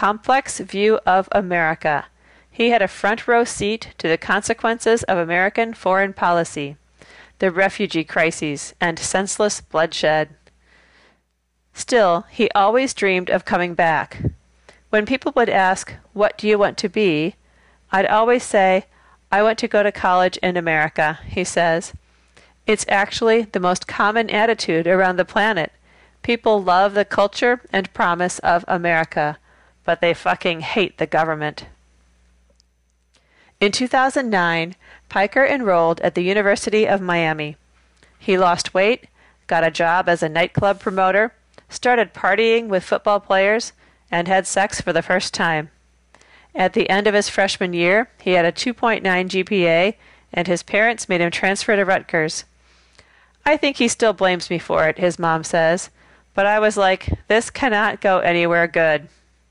complex view of America. He had a front row seat to the consequences of American foreign policy, the refugee crises, and senseless bloodshed. Still, he always dreamed of coming back. When people would ask, "What do you want to be?" I'd always say, "I want to go to college in America," he says. It's actually the most common attitude around the planet. People love the culture and promise of America, but they fucking hate the government. In 2009, Piker enrolled at the University of Miami. He lost weight, got a job as a nightclub promoter, started partying with football players, and had sex for the first time. At the end of his freshman year, he had a 2.9 GPA, and his parents made him transfer to Rutgers. "I think he still blames me for it," his mom says, "but I was like, this cannot go anywhere good."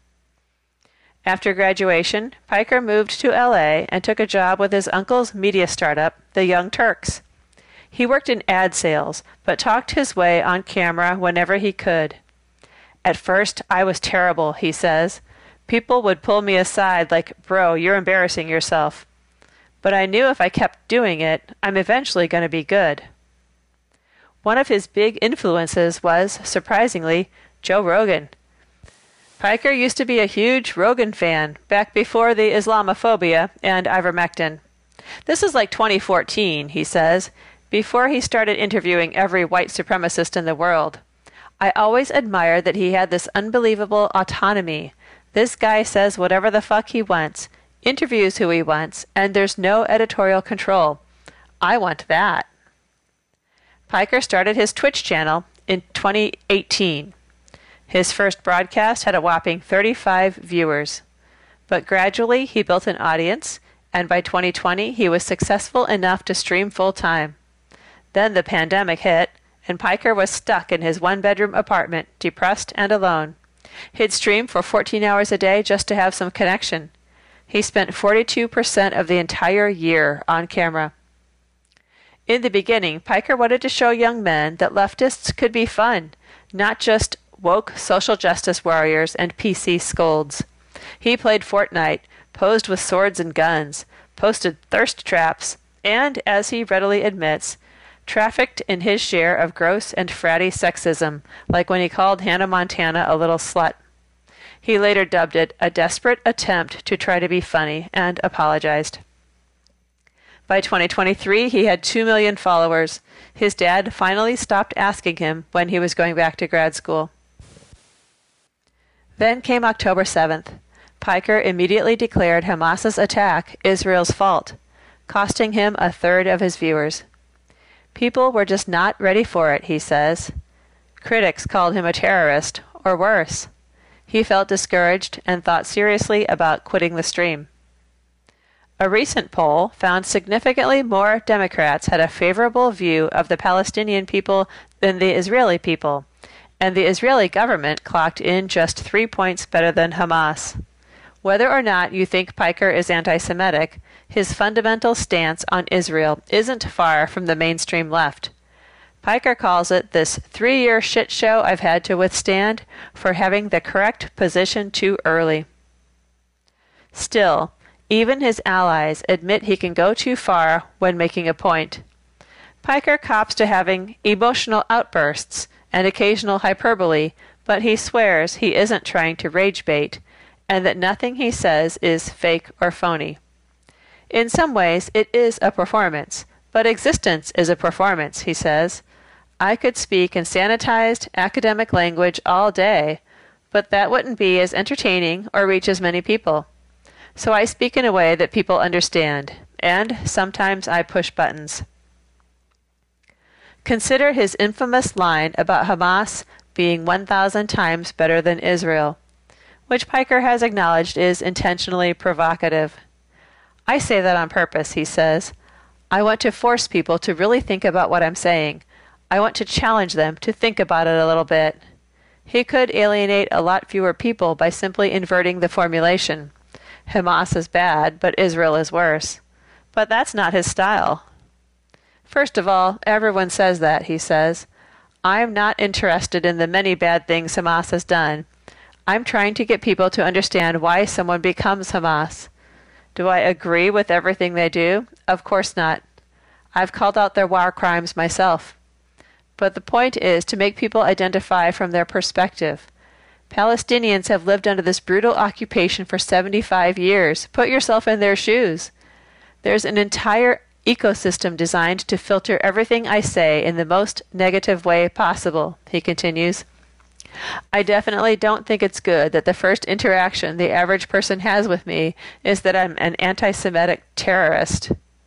After graduation, Piker moved to LA and took a job with his uncle's media startup, the Young Turks. He worked in ad sales, but talked his way on camera whenever he could. "At first, I was terrible," he says. "People would pull me aside like, 'Bro, you're embarrassing yourself.' But I knew if I kept doing it, I'm eventually going to be good." One of his big influences was, surprisingly, Joe Rogan. Piker used to be a huge Rogan fan back before the Islamophobia and ivermectin. This is like 2014, he says, before he started interviewing every white supremacist in the world. "I always admired that he had this unbelievable autonomy. This guy says whatever the fuck he wants, interviews who he wants, and there's no editorial control. I want that." Piker started his Twitch channel in 2018. His first broadcast had a whopping 35 viewers. But gradually he built an audience, and by 2020 he was successful enough to stream full-time. Then the pandemic hit, and Piker was stuck in his one-bedroom apartment, depressed and alone. He'd stream for 14 hours a day just to have some connection. He spent 42% of the entire year on camera. In the beginning, Piker wanted to show young men that leftists could be fun, not just woke social justice warriors and PC scolds. He played Fortnite, posed with swords and guns, posted thirst traps, and, as he readily admits, trafficked in his share of gross and fratty sexism, like when he called Hannah Montana a little slut. He later dubbed it a desperate attempt to try to be funny and apologized. By 2023, he had 2 million followers. His dad finally stopped asking him when he was going back to grad school. Then came October 7th. Piker immediately declared Hamas's attack Israel's fault, costing him a third of his viewers. People were just not ready for it, he says. Critics called him a terrorist, or worse. He felt discouraged and thought seriously about quitting the stream. A recent poll found significantly more Democrats had a favorable view of the Palestinian people than the Israeli people, and the Israeli government clocked in just 3 points better than Hamas. Whether or not you think Piker is anti-Semitic, his fundamental stance on Israel isn't far from the mainstream left. Piker calls it this 3-year shit show I've had to withstand for having the correct position too early. Still, even his allies admit he can go too far when making a point. Piker cops to having emotional outbursts and occasional hyperbole, but he swears he isn't trying to rage bait, and that nothing he says is fake or phony. In some ways, it is a performance, but existence is a performance, he says. I could speak in sanitized academic language all day, but that wouldn't be as entertaining or reach as many people. So I speak in a way that people understand, and sometimes I push buttons. Consider his infamous line about Hamas being 1,000 times better than Israel, which Piker has acknowledged is intentionally provocative. I say that on purpose, he says. I want to force people to really think about what I'm saying. I want to challenge them to think about it a little bit. He could alienate a lot fewer people by simply inverting the formulation. Hamas is bad, but Israel is worse. But that's not his style. First of all, everyone says that, he says. I'm not interested in the many bad things Hamas has done. I'm trying to get people to understand why someone becomes Hamas. Do I agree with everything they do? Of course not. I've called out their war crimes myself. But the point is to make people identify from their perspective. Palestinians have lived under this brutal occupation for 75 years. Put yourself in their shoes. There's an entire ecosystem designed to filter everything I say in the most negative way possible, he continues. I definitely don't think it's good that the first interaction the average person has with me is that I'm an anti-Semitic terrorist.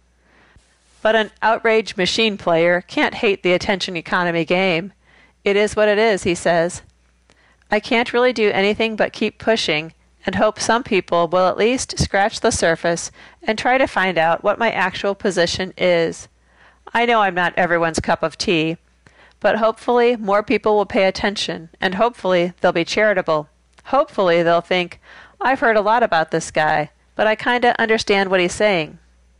But an outraged machine player can't hate the attention economy game. It is what it is, he says. I can't really do anything but keep pushing and hope some people will at least scratch the surface and try to find out what my actual position is. I know I'm not everyone's cup of tea, but hopefully more people will pay attention, and hopefully they'll be charitable. Hopefully they'll think, I've heard a lot about this guy, but I kinda understand what he's saying.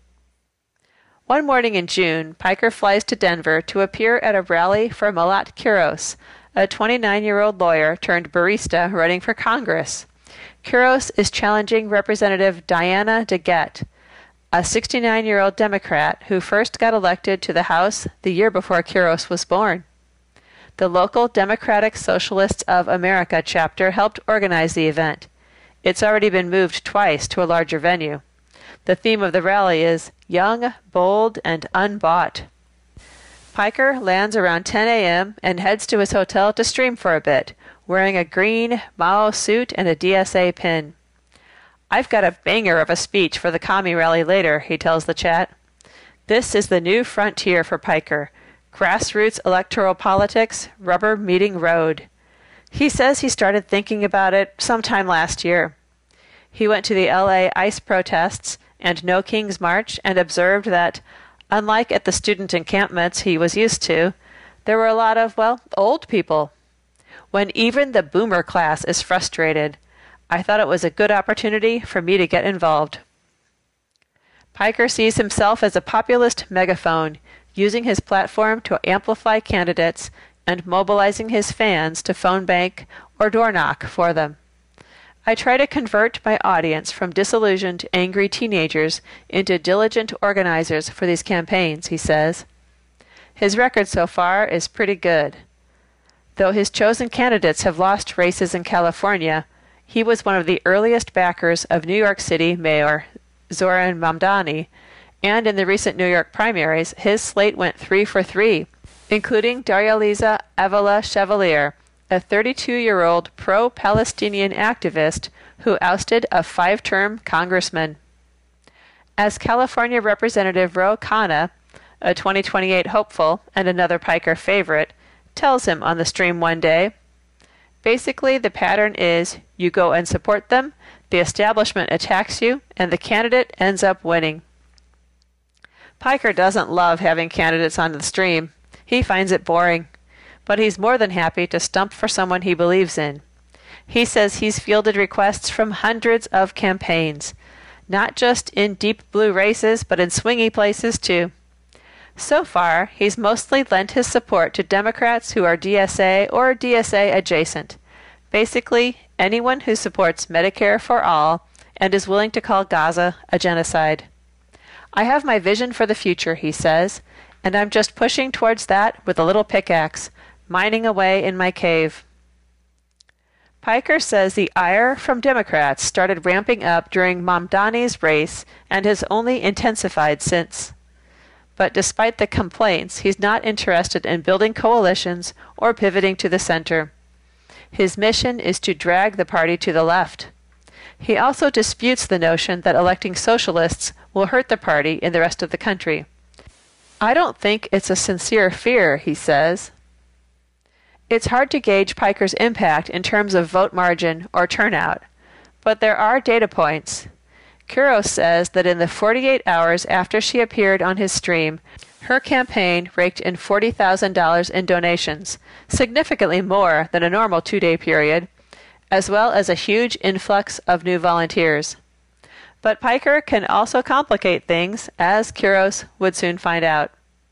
One morning in June, Piker flies to Denver to appear at a rally for Malat Quiros, a 29-year-old lawyer turned barista running for Congress. Quiros is challenging Representative Diana DeGette, a 69-year-old Democrat who first got elected to the House the year before Quiros was born. The local Democratic Socialists of America chapter helped organize the event. It's already been moved twice to a larger venue. The theme of the rally is Young, Bold, and Unbought. Piker lands around 10 a.m. and heads to his hotel to stream for a bit, wearing a green Mao suit and a DSA pin. I've got a banger of a speech for the commie rally later, he tells the chat. This is the new frontier for Piker. Grassroots electoral politics, rubber meeting road. He says he started thinking about it sometime last year. He went to the LA ICE protests and No King's March and observed that, unlike at the student encampments he was used to, there were a lot of, old people. When even the boomer class is frustrated, I thought it was a good opportunity for me to get involved. Piker sees himself as a populist megaphone, using his platform to amplify candidates and mobilizing his fans to phone bank or door knock for them. I try to convert my audience from disillusioned, angry teenagers into diligent organizers for these campaigns, he says. His record so far is pretty good. Though his chosen candidates have lost races in California, he was one of the earliest backers of New York City Mayor Zoran Mamdani, and in the recent New York primaries, his slate went 3 for 3, including Darya-Liza Avila Chevalier, a 32-year-old pro-Palestinian activist who ousted a 5-term congressman. As California Representative Ro Khanna, a 2028 hopeful and another Piker favorite, tells him on the stream one day, basically the pattern is you go and support them, the establishment attacks you, and the candidate ends up winning. Piker doesn't love having candidates on the stream. He finds it boring. But he's more than happy to stump for someone he believes in. He says he's fielded requests from hundreds of campaigns, not just in deep blue races, but in swingy places too. So far, he's mostly lent his support to Democrats who are DSA or DSA adjacent. Basically, anyone who supports Medicare for all and is willing to call Gaza a genocide. I have my vision for the future, he says, and I'm just pushing towards that with a little pickaxe, mining away in my cave. Piker says the ire from Democrats started ramping up during Mamdani's race and has only intensified since. But despite the complaints, he's not interested in building coalitions or pivoting to the center. His mission is to drag the party to the left. He also disputes the notion that electing socialists will hurt the party in the rest of the country. I don't think it's a sincere fear, he says. It's hard to gauge Piker's impact in terms of vote margin or turnout, but there are data points. Quiros says that in the 48 hours after she appeared on his stream, her campaign raked in $40,000 in donations, significantly more than a normal 2-day period, as well as a huge influx of new volunteers. But Piker can also complicate things, as Quiros would soon find out.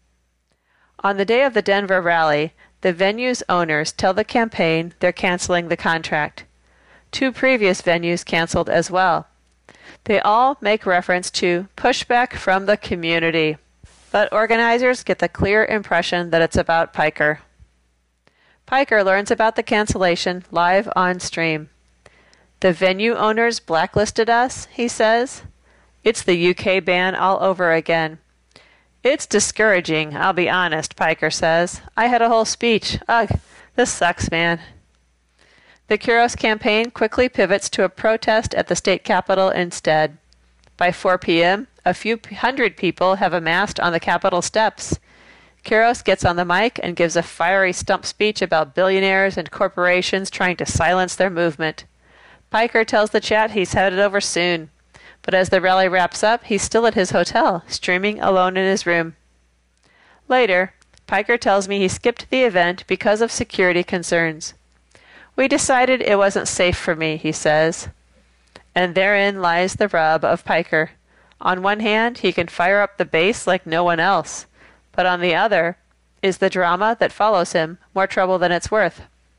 On the day of the Denver rally, the venue's owners tell the campaign they're canceling the contract. 2 previous venues canceled as well. They all make reference to pushback from the community, but organizers get the clear impression that it's about Piker. Piker learns about the cancellation live on stream. The venue owners blacklisted us, he says. It's the UK ban all over again. It's discouraging, I'll be honest, Piker says. I had a whole speech. Ugh, this sucks, man. The Kuros campaign quickly pivots to a protest at the state capitol instead. By 4 p.m., a few hundred people have amassed on the Capitol steps. Kuros gets on the mic and gives a fiery stump speech about billionaires and corporations trying to silence their movement. Piker tells the chat he's headed over soon, but as the rally wraps up, he's still at his hotel, streaming alone in his room. Later, Piker tells me he skipped the event because of security concerns. We decided it wasn't safe for me, he says. And therein lies the rub of Piker. On one hand, he can fire up the bass like no one else, but on the other is the drama that follows him, more trouble than it's worth.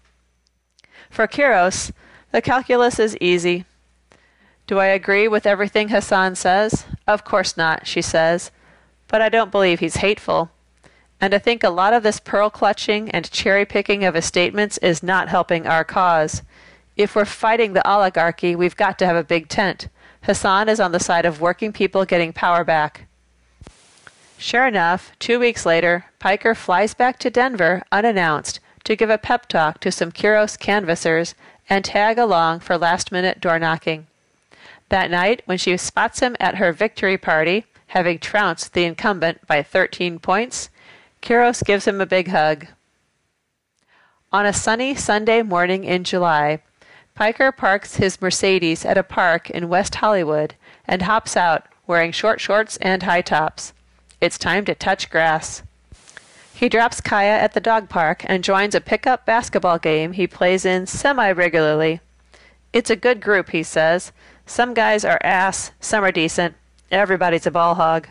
For Kuros, the calculus is easy. Do I agree with everything Hassan says? Of course not, she says, but I don't believe he's hateful. And I think a lot of this pearl-clutching and cherry-picking of his statements is not helping our cause. If we're fighting the oligarchy, we've got to have a big tent. Hassan is on the side of working people getting power back. Sure enough, 2 weeks later, Piker flies back to Denver unannounced to give a pep talk to some Kuros canvassers and tag along for last-minute door-knocking. That night, when she spots him at her victory party, having trounced the incumbent by 13 points, Kuros gives him a big hug. On a sunny Sunday morning in July, Piker parks his Mercedes at a park in West Hollywood and hops out, wearing short shorts and high tops. It's time to touch grass. He drops Kaya at the dog park and joins a pickup basketball game he plays in semi-regularly. It's a good group, he says. Some guys are ass, some are decent. Everybody's a ball hog.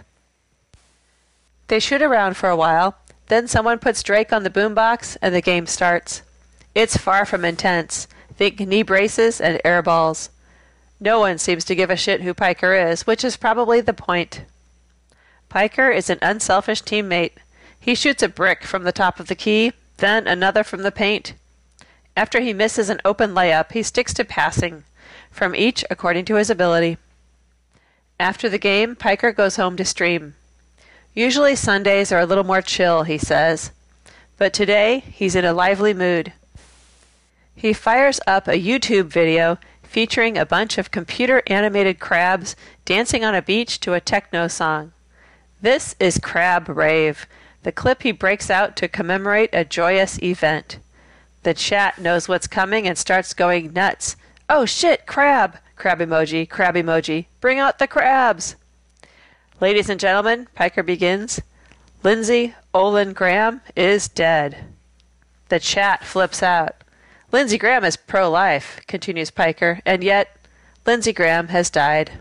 They shoot around for a while. Then someone puts Drake on the boombox, and the game starts. It's far from intense. Think knee braces and air balls. No one seems to give a shit who Piker is, which is probably the point. Piker is an unselfish teammate. He shoots a brick from the top of the key, then another from the paint. After he misses an open layup, he sticks to passing, from each according to his ability. After the game, Piker goes home to stream. Usually Sundays are a little more chill, he says, but today he's in a lively mood. He fires up a YouTube video featuring a bunch of computer-animated crabs dancing on a beach to a techno song. This is Crab Rave, the clip he breaks out to commemorate a joyous event. The chat knows what's coming and starts going nuts. Oh shit, crab! Crab emoji, bring out the crabs! Ladies and gentlemen, Piker begins, Lindsey Olin Graham is dead. The chat flips out. Lindsey Graham is pro-life, continues Piker, and yet Lindsey Graham has died.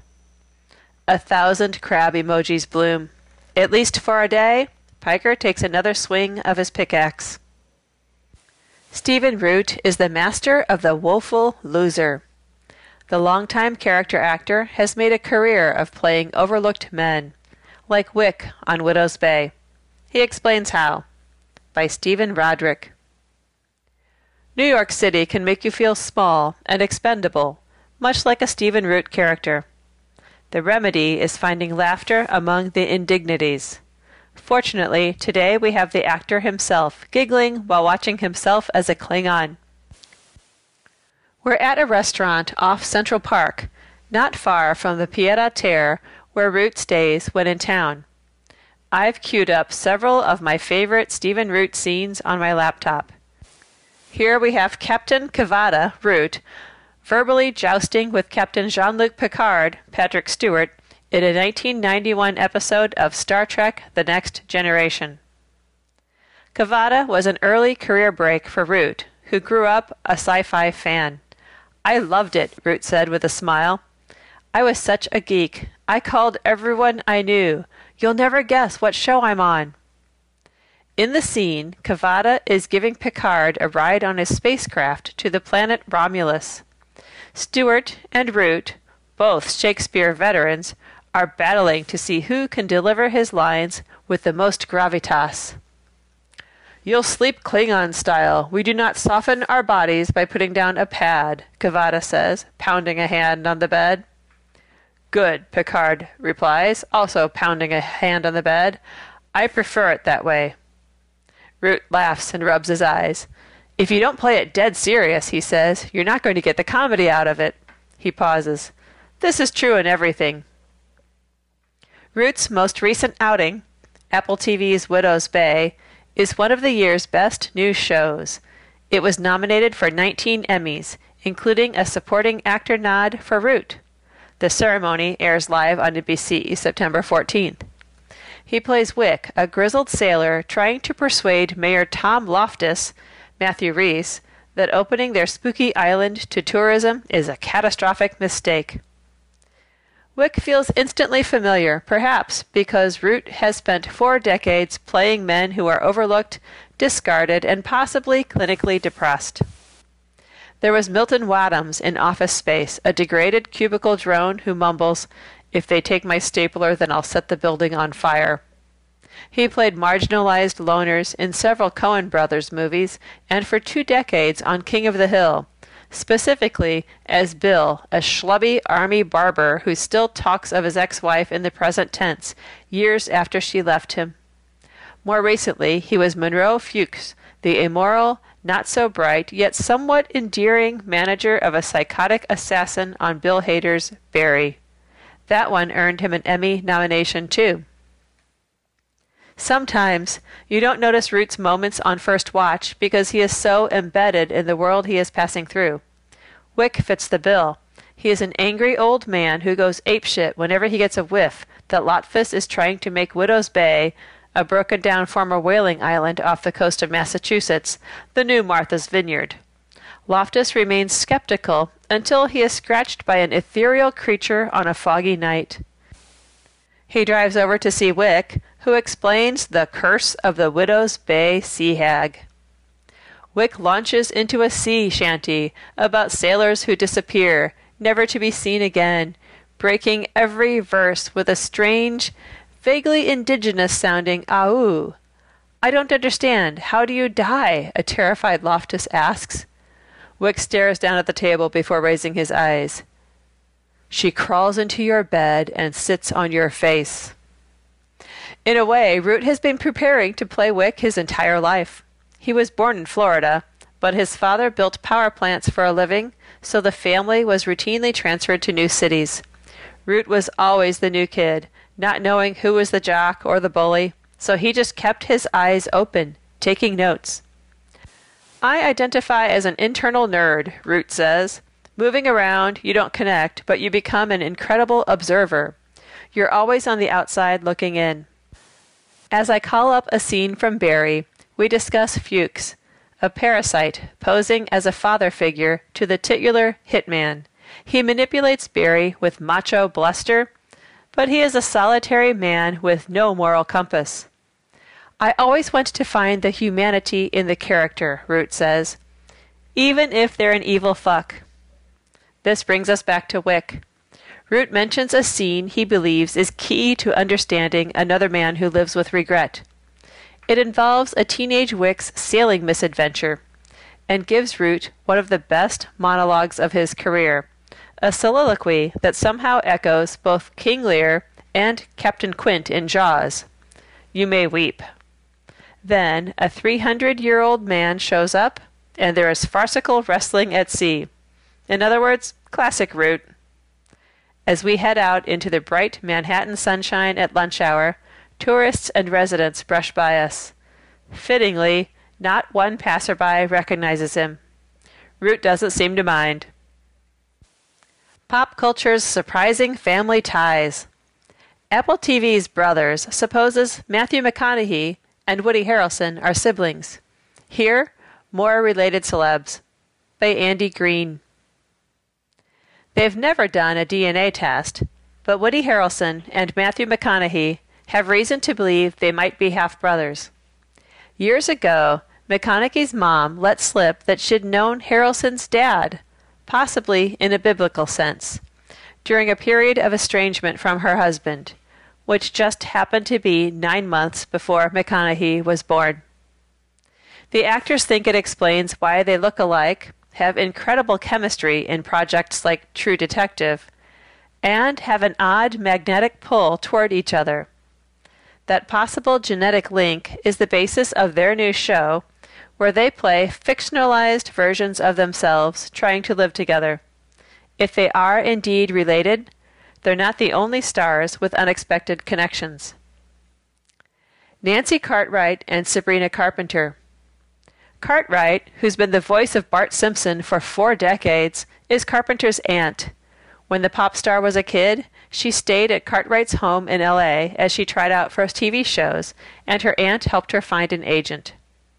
1,000 crab emojis bloom. At least for a day, Piker takes another swing of his pickaxe. Stephen Root is the master of the woeful loser. The longtime character actor has made a career of playing overlooked men, like Wick on Widow's Bay. He explains how. By Stephen Roderick. New York City can make you feel small and expendable, much like a Stephen Root character. The remedy is finding laughter among the indignities. Fortunately, today we have the actor himself, giggling while watching himself as a Klingon. We're at a restaurant off Central Park, not far from the pied-à-terre where Root stays when in town. I've queued up several of my favorite Stephen Root scenes on my laptop. Here we have Captain Kavada, Root, verbally jousting with Captain Jean-Luc Picard, Patrick Stewart, in a 1991 episode of Star Trek The Next Generation. Kavada was an early career break for Root, who grew up a sci-fi fan. I loved it, Root said with a smile. I was such a geek. I called everyone I knew. You'll never guess what show I'm on. In the scene, Kavada is giving Picard a ride on his spacecraft to the planet Romulus. Stewart and Root, both Shakespeare veterans, are battling to see who can deliver his lines with the most gravitas. "You'll sleep Klingon style. We do not soften our bodies by putting down a pad," Kavada says, pounding a hand on the bed. "Good," Picard replies, also pounding a hand on the bed. "I prefer it that way." Root laughs and rubs his eyes. "If you don't play it dead serious," he says, "you're not going to get the comedy out of it." He pauses. "This is true in everything." Root's most recent outing, Apple TV's Widow's Bay, is one of the year's best new shows. It was nominated for 19 Emmys, including a supporting actor nod for Root. The ceremony airs live on NBC September 14th. He plays Wick, a grizzled sailor trying to persuade Mayor Tom Loftus, Matthew Rhys, that opening their spooky island to tourism is a catastrophic mistake. Wick feels instantly familiar, perhaps because Root has spent 4 decades playing men who are overlooked, discarded, and possibly clinically depressed. There was Milton Wadhams in Office Space, a degraded cubicle drone who mumbles, "If they take my stapler, then I'll set the building on fire." He played marginalized loners in several Coen Brothers movies and for 2 decades on King of the Hill, specifically as Bill, a schlubby army barber who still talks of his ex-wife in the present tense, years after she left him. More recently, he was Monroe Fuchs, the immoral, not-so-bright, yet somewhat endearing manager of a psychotic assassin on Bill Hader's Barry. That one earned him an Emmy nomination, too. Sometimes you don't notice Root's moments on first watch because he is so embedded in the world he is passing through. Wick fits the bill. He is an angry old man who goes apeshit whenever he gets a whiff that Loftus is trying to make Widow's Bay, a broken-down former whaling island off the coast of Massachusetts, the new Martha's Vineyard. Loftus remains skeptical until he is scratched by an ethereal creature on a foggy night. He drives over to see Wick, who explains the curse of the Widow's Bay sea hag. Wick launches into a sea shanty about sailors who disappear, never to be seen again, breaking every verse with a strange, vaguely indigenous-sounding "Aou." "I don't understand. How do you die?" a terrified Loftus asks. Wick stares down at the table before raising his eyes. "She crawls into your bed and sits on your face." In a way, Root has been preparing to play Wick his entire life. He was born in Florida, but his father built power plants for a living, so the family was routinely transferred to new cities. Root was always the new kid, not knowing who was the jock or the bully, so he just kept his eyes open, taking notes. "I identify as an internal nerd," Root says. "Moving around, you don't connect, but you become an incredible observer. You're always on the outside looking in." As I call up a scene from Barry, we discuss Fuchs, a parasite posing as a father figure to the titular hitman. He manipulates Barry with macho bluster, but he is a solitary man with no moral compass. "I always want to find the humanity in the character," Root says, "even if they're an evil fuck." This brings us back to Wick. Root mentions a scene he believes is key to understanding another man who lives with regret. It involves a teenage Wick's sailing misadventure, and gives Root one of the best monologues of his career, a soliloquy that somehow echoes both King Lear and Captain Quint in Jaws. You may weep. Then a 300-year-old man shows up, and there is farcical wrestling at sea. In other words, classic Root. As we head out into the bright Manhattan sunshine at lunch hour, tourists and residents brush by us. Fittingly, not one passerby recognizes him. Root doesn't seem to mind. Pop culture's surprising family ties. Apple TV's Brothers supposes Matthew McConaughey and Woody Harrelson are siblings. Here, more related celebs. By Andy Green. They've never done a DNA test, but Woody Harrelson and Matthew McConaughey have reason to believe they might be half-brothers. Years ago, McConaughey's mom let slip that she'd known Harrelson's dad, possibly in a biblical sense, during a period of estrangement from her husband, which just happened to be 9 months before McConaughey was born. The actors think it explains why they look alike, have incredible chemistry in projects like True Detective, and have an odd magnetic pull toward each other. That possible genetic link is the basis of their new show, where they play fictionalized versions of themselves trying to live together. If they are indeed related, they're not the only stars with unexpected connections. Nancy Cartwright and Sabrina Carpenter. Cartwright, who's been the voice of Bart Simpson for 4 decades, is Carpenter's aunt. When the pop star was a kid, she stayed at Cartwright's home in L.A. as she tried out for TV shows, and her aunt helped her find an agent.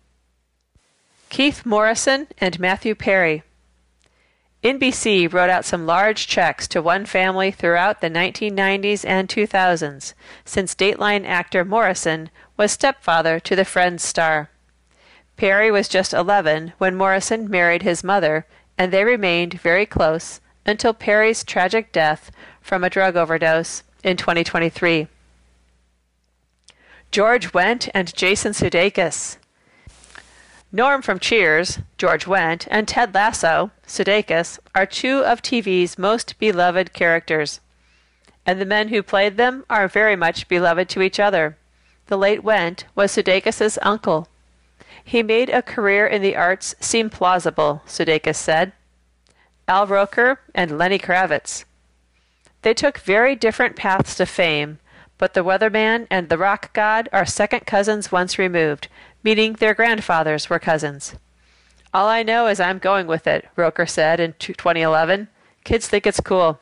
Keith Morrison and Matthew Perry. NBC wrote out some large checks to one family throughout the 1990s and 2000s, since Dateline actor Morrison was stepfather to the Friends star. Perry was just 11 when Morrison married his mother, and they remained very close until Perry's tragic death from a drug overdose in 2023. George Wendt and Jason Sudeikis. Norm from Cheers, George Wendt, and Ted Lasso, Sudeikis, are 2 of TV's most beloved characters, and the men who played them are very much beloved to each other. The late Wendt was Sudeikis' uncle. He made a career in the arts seem plausible, Sudeikis said. Al Roker and Lenny Kravitz. They took very different paths to fame, but the weatherman and the rock god are second cousins once removed, meaning their grandfathers were cousins. All I know is I'm going with it, Roker said in 2011. Kids think it's cool.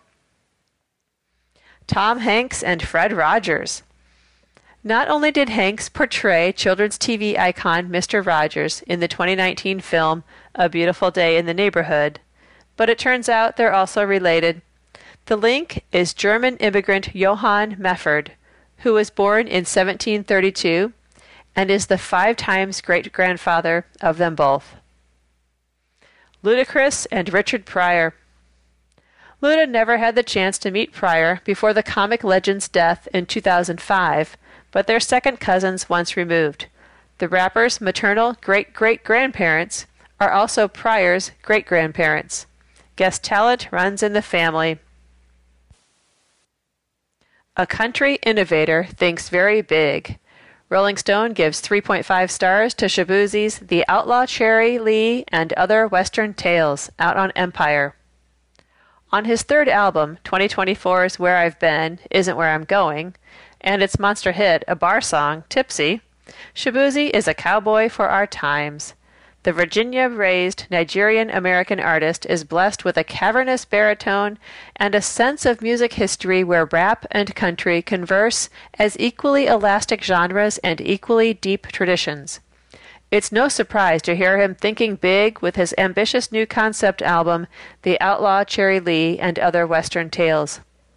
Tom Hanks and Fred Rogers. Not only did Hanks portray children's TV icon Mr. Rogers in the 2019 film A Beautiful Day in the Neighborhood, but it turns out they're also related. The link is German immigrant Johann Mefford, who was born in 1732 and is the 5 times great-grandfather of them both. Ludacris and Richard Pryor. Luda never had the chance to meet Pryor before the comic legend's death in 2005, but they're second cousins once removed. The rapper's maternal great-great-grandparents are also Pryor's great-grandparents. Guest talent runs in the family. A country innovator thinks very big. Rolling Stone gives 3.5 stars to Shaboozey's The Outlaw Cherry Lee and Other Western Tales, out on Empire. On his 3rd album, 2024's Where I've Been, Isn't Where I'm Going, and its monster hit, a bar song, Tipsy, Shaboozey is a cowboy for our times. The Virginia-raised Nigerian-American artist is blessed with a cavernous baritone and a sense of music history where rap and country converse as equally elastic genres and equally deep traditions. It's no surprise to hear him thinking big with his ambitious new concept album, The Outlaw Cherry Lee and Other Western Tales.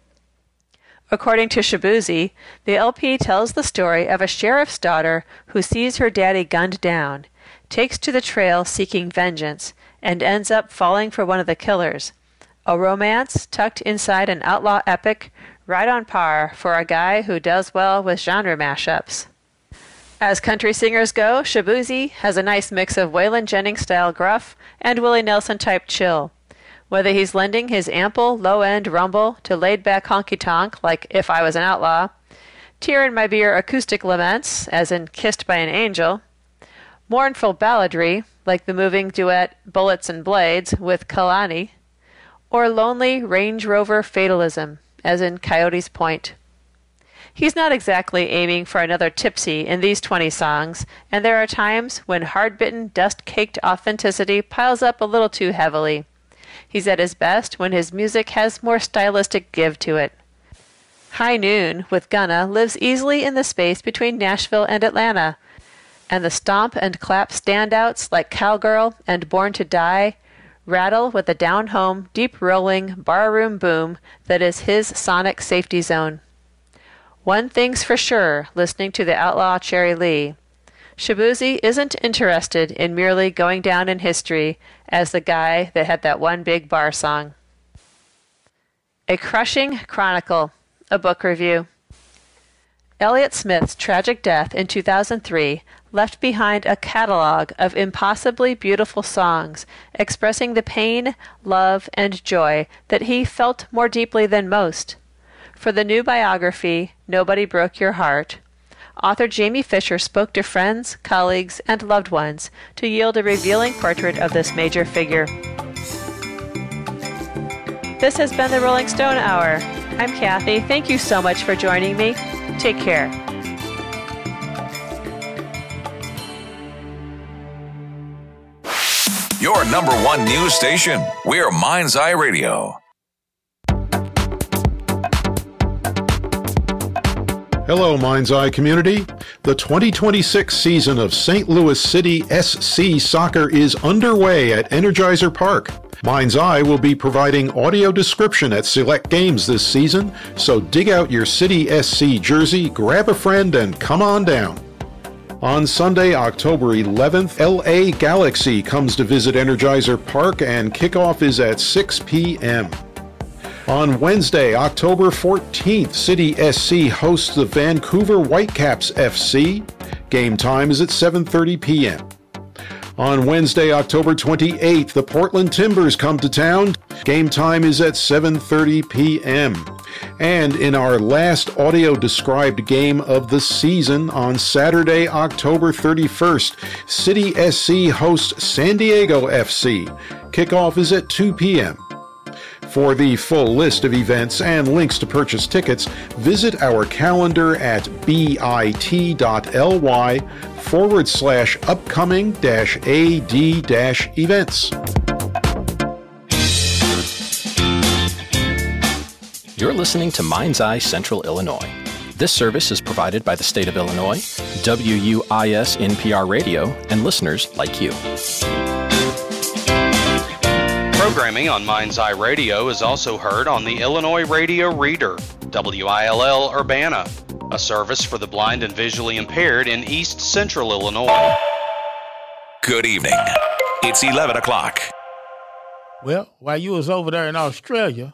According to Shaboozey, the LP tells the story of a sheriff's daughter who sees her daddy gunned down, takes to the trail seeking vengeance, and ends up falling for one of the killers. A romance tucked inside an outlaw epic, right on par for a guy who does well with genre mashups. As country singers go, Shaboozey has a nice mix of Waylon Jennings-style gruff and Willie Nelson-type chill. Whether he's lending his ample, low-end rumble to laid-back honky-tonk like If I Was an Outlaw, Tear in My Beer acoustic laments, as in Kissed by an Angel, mournful balladry, like the moving duet Bullets and Blades with Kalani, or lonely Range Rover fatalism, as in Coyote's Point. He's not exactly aiming for another Tipsy in these 20 songs, and there are times when hard-bitten, dust-caked authenticity piles up a little too heavily. He's at his best when his music has more stylistic give to it. High Noon, with Gunna, lives easily in the space between Nashville and Atlanta, and the stomp and clap standouts like Cowgirl and Born to Die rattle with the down-home, deep-rolling barroom boom that is his sonic safety zone. One thing's for sure, listening to the Outlaw Cherry Lee. Shabuzi isn't interested in merely going down in history as the guy that had that one big bar song. A Crushing Chronicle, a book review. Elliott Smith's tragic death in 2003 left behind a catalog of impossibly beautiful songs expressing the pain, love, and joy that he felt more deeply than most. For the new biography, Nobody Broke Your Heart, author Jamie Fisher spoke to friends, colleagues, and loved ones to yield a revealing portrait of this major figure. This has been the Rolling Stone Hour. I'm Kathy. Thank you so much for joining me. Take care. Your number one news station. We're Mind's Eye Radio. Hello, Mind's Eye community. The 2026 season of St. Louis City SC Soccer is underway at Energizer Park. Mind's Eye will be providing audio description at select games this season, so dig out your City SC jersey, grab a friend, and come on down. On Sunday, October 11th, LA Galaxy comes to visit Energizer Park, and kickoff is at 6 p.m. On Wednesday, October 14th, City SC hosts the Vancouver Whitecaps FC. Game time is at 7:30 p.m. On Wednesday, October 28th, the Portland Timbers come to town. Game time is at 7:30 p.m. And in our last audio-described game of the season, on Saturday, October 31st, City SC hosts San Diego FC. Kickoff is at 2 p.m. For the full list of events and links to purchase tickets, visit our calendar at bit.ly/upcoming-ad-events. You're listening to Mind's Eye Central Illinois. This service is provided by the state of Illinois, WUIS NPR Radio, and listeners like you. Programming on Mind's Eye Radio is also heard on the Illinois Radio Reader, WILL Urbana, a service for the blind and visually impaired in East Central Illinois. Good evening. It's 11 o'clock. Well, while you was over there in Australia,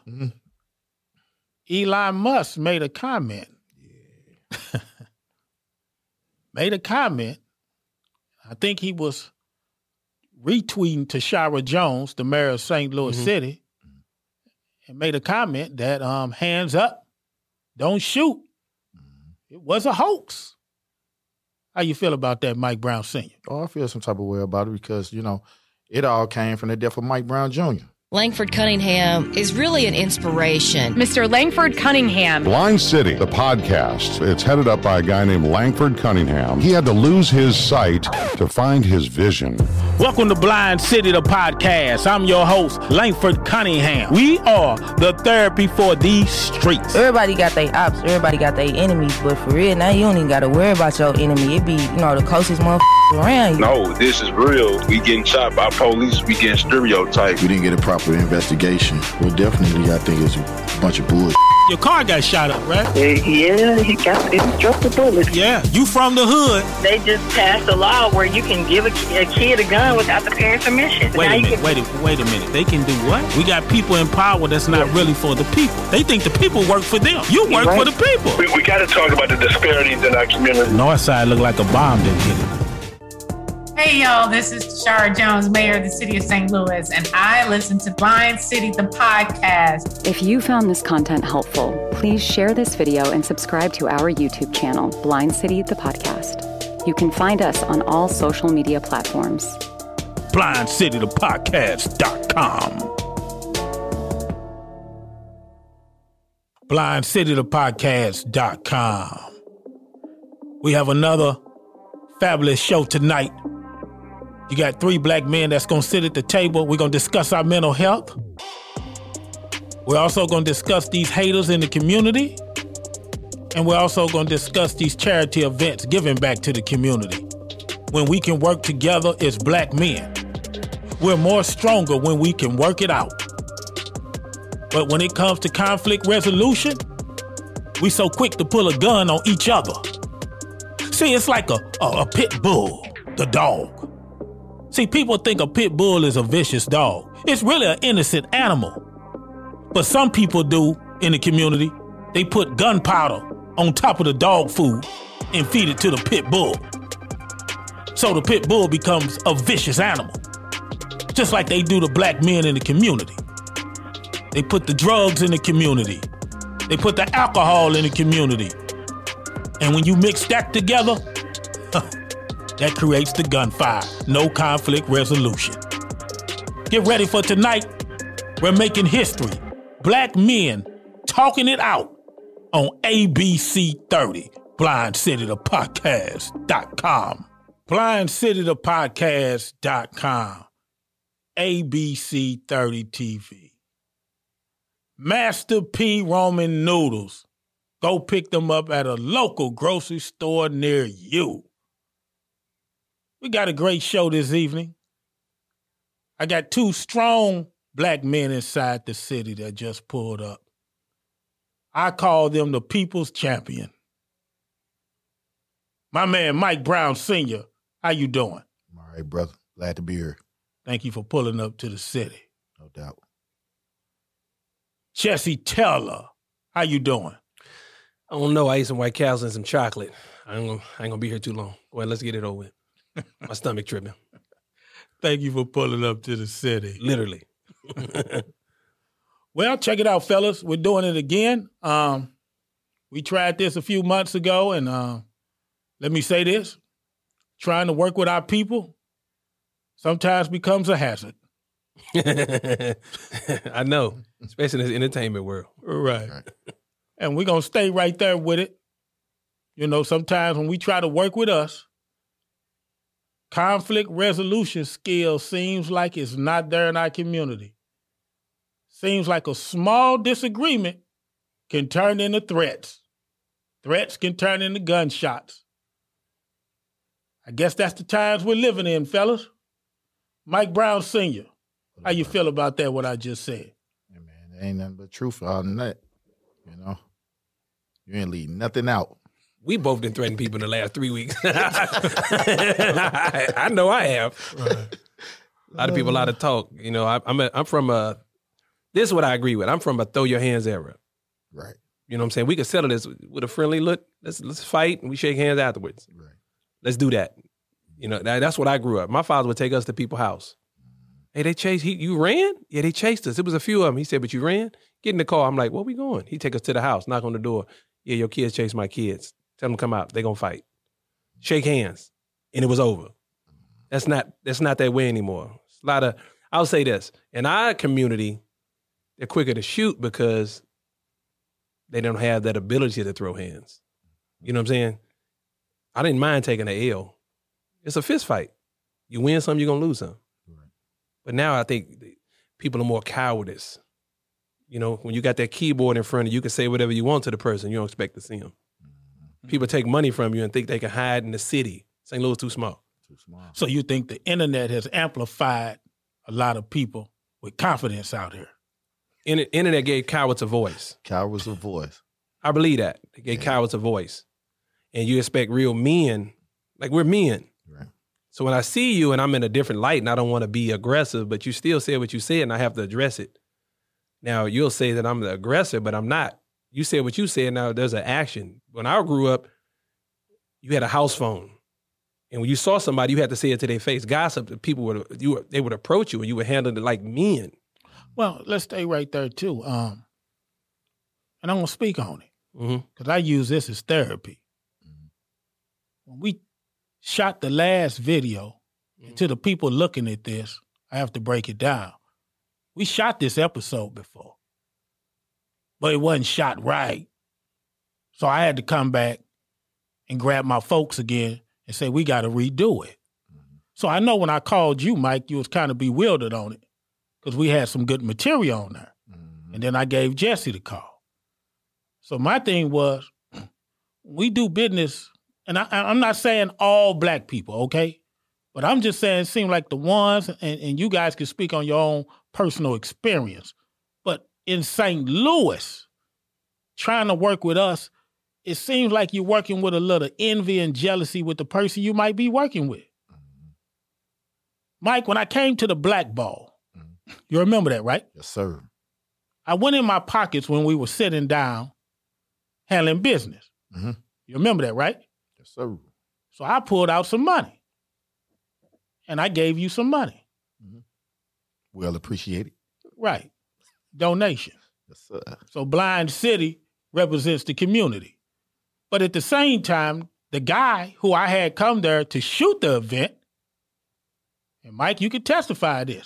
Elon Musk made a comment. Yeah. Made a comment. I think he was retweeting Tashara Jones, the mayor of St. Louis City, and made a comment that hands up, don't shoot. It was a hoax. How you feel about that, Mike Brown Sr.? Oh, I feel some type of way about it because, it all came from the death of Mike Brown Jr. Langford Cunningham is really an inspiration. Mr. Langford Cunningham. Blind City, the podcast. It's headed up by a guy named Langford Cunningham. He had to lose his sight to find his vision. Welcome to Blind City, the podcast. I'm your host, Langford Cunningham. We are the therapy for these streets. Everybody got their ops, everybody got their enemies, but for real, now you don't even got to worry about your enemy. It be, the closest motherfuckers around you. No, this is real. We getting shot by police. We getting stereotyped. We didn't get a proper investigation. Well, definitely, I think it's a bunch of bullshit. Your car got shot up, right? Yeah, he struck the bullet. Yeah, you from the hood. They just passed a law where you can give a kid a gun without the parents' permission. Wait a minute. They can do what? We got people in power that's not really for the people. They think the people work for them. You work for the people. We got to talk about the disparities in our community. Northside look like a bomb didn't hit it. Hey, y'all, this is Tashara Jones, mayor of the city of St. Louis, and I listen to Blind City, the podcast. If you found this content helpful, please share this video and subscribe to our YouTube channel, Blind City, the podcast. You can find us on all social media platforms. BlindCityThePodcast.com. BlindCityThePodcast.com. We have another fabulous show tonight. You got 3 black men that's going to sit at the table. We're going to discuss our mental health. We're also going to discuss these haters in the community. And we're also going to discuss these charity events, giving back to the community. When we can work together as black men, we're more stronger when we can work it out. But when it comes to conflict resolution, we so quick to pull a gun on each other. See, it's like a pit bull, the dog. See, people think a pit bull is a vicious dog. It's really an innocent animal. But some people do in the community. They put gunpowder on top of the dog food and feed it to the pit bull. So the pit bull becomes a vicious animal. Just like they do to black men in the community. They put the drugs in the community. They put the alcohol in the community. And when you mix that together, that creates the gunfire. No conflict resolution. Get ready for tonight. We're making history. Black men talking it out on ABC 30. BlindCityThePodcast.com. BlindCityThePodcast.com. ABC 30 TV. Master P Roman noodles. Go pick them up at a local grocery store near you. We got a great show this evening. I got two strong black men inside the city that just pulled up. I call them the People's Champion. My man, Mike Brown Sr., how you doing? All right, brother. Glad to be here. Thank you for pulling up to the city. No doubt. Jesse Teller, how you doing? I don't know. I ate some White Castle and some chocolate. I ain't gonna be here too long. Go ahead, let's get it over with. My stomach tripping. Thank you for pulling up to the city. Literally. Well, check it out, fellas. We're doing it again. We tried this a few months ago, and let me say this. Trying to work with our people sometimes becomes a hazard. I know, especially in this entertainment world. Right. And we're going to stay right there with it. You know, sometimes when we try to work with us, conflict resolution skills seems like it's not there in our community. Seems like a small disagreement can turn into threats. Threats can turn into gunshots. I guess that's the times we're living in, fellas. Mike Brown Sr., how you feel about that, what I just said? Yeah, man, there ain't nothing but truth on that. You know, you ain't leaving nothing out. We both been threatening people in the last 3 weeks. I know I have. Right. A lot of people, a lot of talk. You know, I'm from a, this is what I agree with. I'm from a throw your hands era. Right. You know what I'm saying? We could settle this with a friendly look. Let's fight and we shake hands afterwards. Right. Let's do that. You know, that's what I grew up. My father would take us to people's house. Hey, they chased, you ran? Yeah, they chased us. It was a few of them. He said, but you ran? Get in the car. I'm like, where we going? He take us to the house, knock on the door. Yeah, your kids chased my kids. Tell them to come out. They gonna fight. Shake hands. And it was over. That's not that way anymore. It's a lot of, I'll say this. In our community, they're quicker to shoot because they don't have that ability to throw hands. You know what I'm saying? I didn't mind taking an L. It's a fist fight. You win some, you're gonna lose some. Right. But now I think people are more cowardice. You know, when you got that keyboard in front of you, you can say whatever you want to the person. You don't expect to see them. Mm-hmm. People take money from you and think they can hide in the city. St. Louis too small. Too small. So you think the internet has amplified a lot of people with confidence out here? Internet gave cowards a voice. Cowards a voice. I believe that. They gave cowards a voice. And you expect real men, like we're men. Right. So when I see you and I'm in a different light and I don't want to be aggressive, but you still said what you said and I have to address it. Now you'll say that I'm the aggressor, but I'm not. You said what you said, now there's an action. When I grew up, you had a house phone. And when you saw somebody, you had to say it to their face. Gossip, people they would approach you and you would handle it like men. Well, let's stay right there too. And I'm going to speak on it Mm-hmm. because I use this as therapy. When we shot the last video, and to the people looking at this, I have to break it down. We shot this episode before, but it wasn't shot right. So I had to come back and grab my folks again and say, we got to redo it. Mm-hmm. So I know when I called you, Mike, you was kind of bewildered on it because we had some good material on there. Mm-hmm. And then I gave Jesse the call. So my thing was, we do business. And I'm not saying all black people, okay? But I'm just saying it seems like the ones, and you guys can speak on your own personal experience. But in St. Louis, trying to work with us it seems like you're working with a little envy and jealousy with the person you might be working with. Mike, when I came to the Black Ball, you remember that, right? Yes, sir. I went in my pockets when we were sitting down handling business. Mm-hmm. You remember that, right? Yes, sir. So I pulled out some money. And I gave you some money. Mm-hmm. Well appreciated. Right. Donation. Yes, sir. So Blind City represents the community. But at the same time, the guy who I had come there to shoot the event, and Mike, you could testify to this,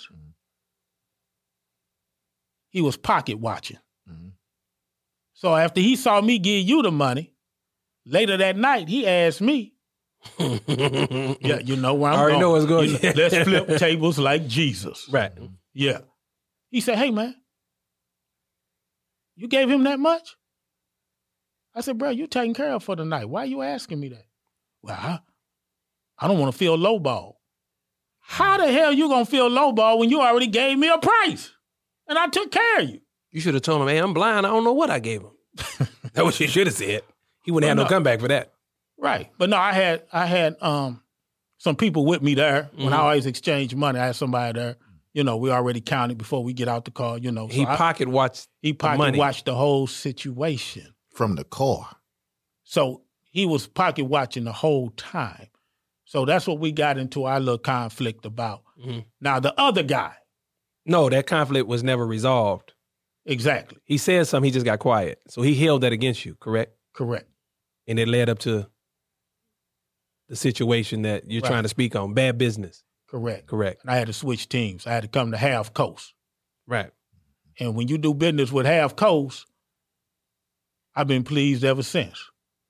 he was pocket watching. Mm-hmm. So after he saw me give you the money, later that night, he asked me, yeah, you know where I'm I already going. know what's going on. Let's flip tables like Jesus. Right. Yeah. He said, hey, man, you gave him that much? I said, bro, you taken care of for the night. Why are you asking me that? Well, I don't want to feel lowball. How the hell you going to feel lowball when you already gave me a price? And I took care of you. You should have told him, hey, I'm blind. I don't know what I gave him. That's what you should have said. He wouldn't have no comeback for that. Right. But no, I had some people with me there. When I always exchange money, I had somebody there. You know, we already counted before we get out the car, you know. He pocket watched the whole situation. From the car. So he was pocket watching the whole time. So that's what we got into our little conflict about. Mm-hmm. Now, the other guy. No, that conflict was never resolved. Exactly. He said something, he just got quiet. So he held that against you, correct? Correct. And it led up to the situation that you're trying to speak on, bad business. Correct. Correct. And I had to switch teams. I had to come to Half Coast. Right. And when you do business with Half Coast, I've been pleased ever since.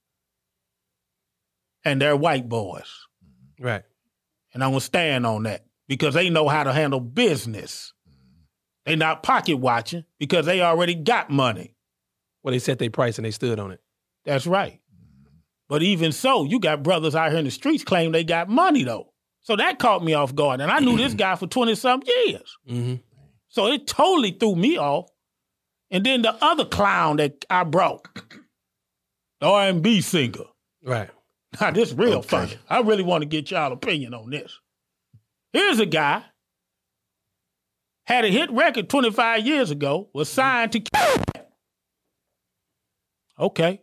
And they're white boys. Right. And I'm going to stand on that because they know how to handle business. They not pocket watching because they already got money. Well, they set their price and they stood on it. That's right. But even so, you got brothers out here in the streets claim they got money, though. So that caught me off guard. And I knew this guy for 20-something years. Mm-hmm. So it totally threw me off. And then the other clown that I brought, the R&B singer. Right. Now, this real funny. I really want to get y'all opinion on this. Here's a guy, had a hit record 25 years ago, was signed to Okay.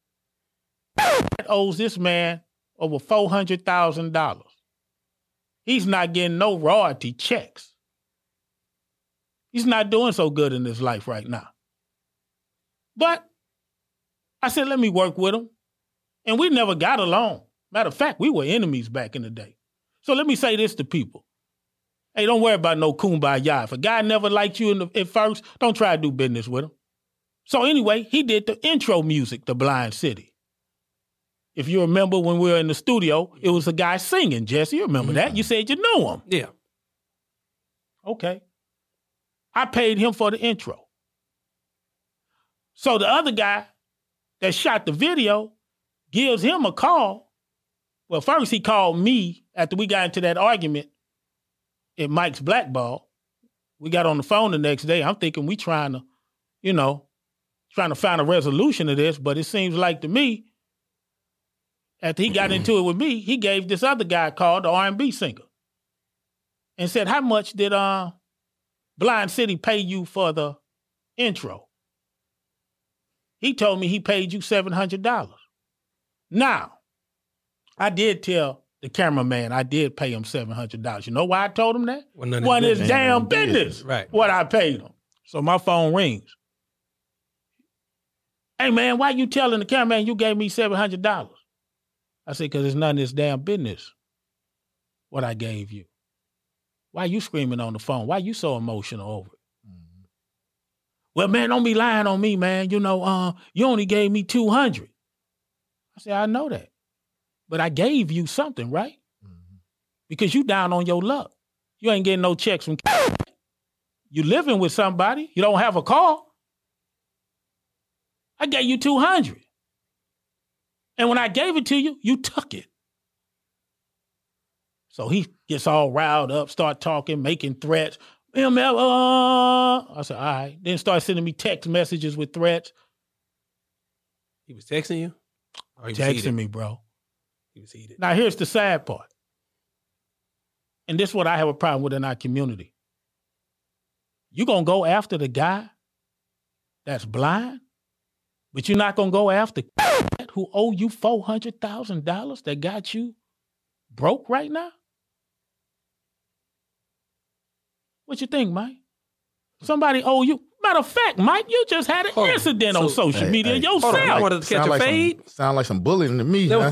Owes this man over $400,000. He's not getting no royalty checks. He's not doing so good in his life right now. But I said, let me work with him. And we never got along. Matter of fact, we were enemies back in the day. So let me say this to people. Hey, don't worry about no kumbaya. If a guy never liked you at first, don't try to do business with him. So anyway, he did the intro music to Blind City. If you remember when we were in the studio, it was a guy singing, Jesse. You remember that? You said you knew him. Yeah. Okay. I paid him for the intro. So the other guy that shot the video gives him a call. Well, first he called me after we got into that argument at Mike's Black Ball. We got on the phone the next day. I'm thinking we trying to find a resolution to this, but it seems like to me, after he got into it with me, he gave this other guy a call, the R&B singer, and said, how much did Blind City pay you for the intro? He told me he paid you $700. Now, I did tell the cameraman I did pay him $700. You know why I told him that? Wasn't his damn business what I paid him. So my phone rings. Hey, man, why you telling the cameraman you gave me $700? I said, because it's none of his damn business what I gave you. Why you screaming on the phone? Why you so emotional over it? Mm-hmm. Well, man, don't be lying on me, man. You know, you only gave me $200. I said, I know that. But I gave you something, right? Mm-hmm. Because you down on your luck. You ain't getting no checks from you living with somebody. You don't have a car. I gave you $200. And when I gave it to you, you took it. So he gets all riled up, start talking, making threats. I said, all right. Then start sending me text messages with threats. He was texting you? Oh, he was texting heated. me, bro. He was heated. Now, here's the sad part. And this is what I have a problem with in our community. You going to go after the guy that's blind, but you're not going to go after who owe you $400,000 that got you broke right now? What you think, Mike? Somebody owe you. Matter of fact, Mike, you just had an incident on social media yourself. I wanted to catch a fade. Sound like some bullying to me. Huh?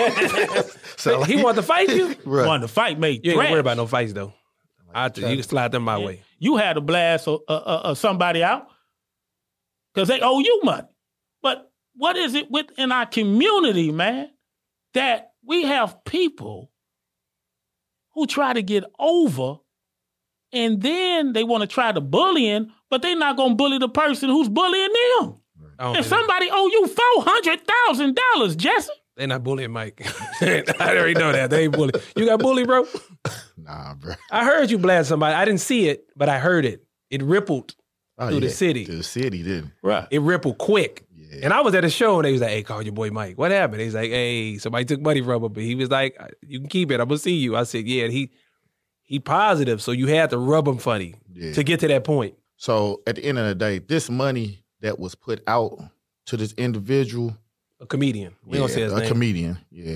He wanted to fight you? Right. Wanted to fight, mate. You ain't gonna worry about no fights, though. You can slide them my way. You had to blast somebody out because they owe you money. But what is it within our community, man, that we have people who try to get over and then they want to try to bullying, but they're not going to bully the person who's bullying them. If somebody owe you $400,000, Jesse. They're not bullying Mike. I already know that. They ain't bullying. You got bullied, bro? Nah, bro. I heard you blast somebody. I didn't see it, but I heard it. It rippled through the city. To the city, didn't Right. It rippled quick. Yeah. And I was at a show, and they was like, hey, call your boy Mike. What happened? He's like, hey, somebody took money from him. But he was like, you can keep it. I'm going to see you. I said, yeah. And he positive, so you had to rub him funny to get to that point. So at the end of the day, this money that was put out to this individual, a comedian, we don't say his name. A comedian,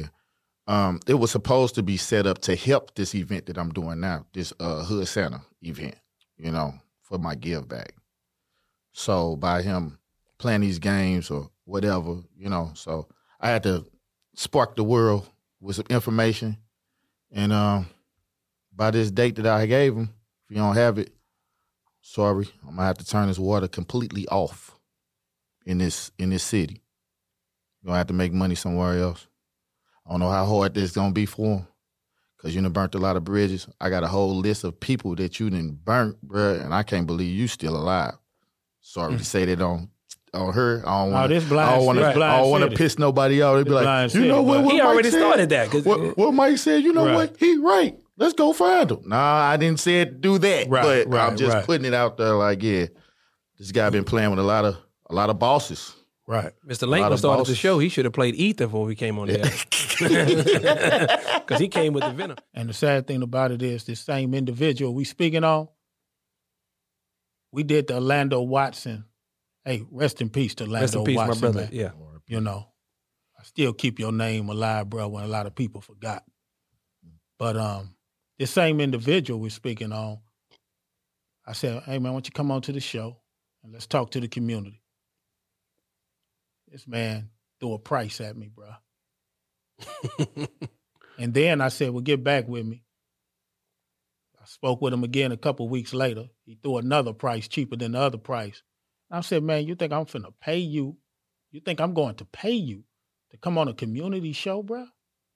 it was supposed to be set up to help this event that I'm doing now, this Hood Santa event, for my give back. So by him playing these games or whatever, so I had to spark the world with some information, and by this date that I gave him, if you don't have it, sorry, I'm gonna have to turn this water completely off in this city. You're gonna have to make money somewhere else. I don't know how hard this is gonna be for him, because you done burnt a lot of bridges. I got a whole list of people that you done burnt, bruh, and I can't believe you still alive. Sorry to say that on her. I don't want to piss nobody out. They'd be like, you know what? He already started that. What Mike said, you know what? He right. Let's go find him. Nah, I didn't say it, do that. But I'm just putting it out there like, yeah, this guy been playing with a lot of bosses. Right. Mr. Lankman started the show. He should have played Ether before we came on there. Because he came with the venom. And the sad thing about it is this same individual we speaking on, we did the Orlando Watson. Hey, rest in peace to Orlando Watson. Rest in peace, Watson, my brother. man. Yeah. I still keep your name alive, bro, when a lot of people forgot. But this same individual we're speaking on, I said, hey, man, why don't you come on to the show and let's talk to the community. This man threw a price at me, bro. And then I said, well, get back with me. I spoke with him again a couple weeks later. He threw another price cheaper than the other price. I said, man, you think I'm finna pay you? You think I'm going to pay you to come on a community show, bro?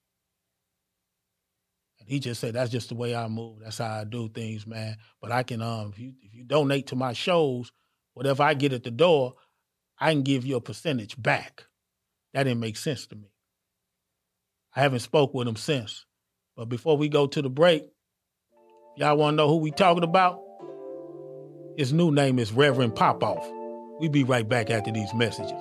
And he just said, that's just the way I move. That's how I do things, man. But I can, if you donate to my shows, whatever I get at the door, I can give you a percentage back. That didn't make sense to me. I haven't spoke with him since. But before we go to the break, y'all want to know who we talking about? His new name is Reverend Popoff. We be right back after these messages.